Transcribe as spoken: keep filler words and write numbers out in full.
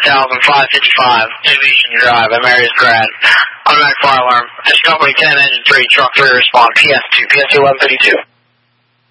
thousand five fifty-five, Aviation Drive, Ameris Grad. Automatic fire alarm. Company ten, engine three, truck three, respond. P S two, P S two eleven fifty-two.